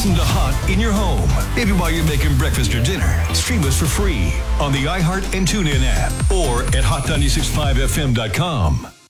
Listen to Hot in your home. Maybe while you're making breakfast or dinner. Stream us for free on the iHeart and TuneIn app or at hot965fm.com.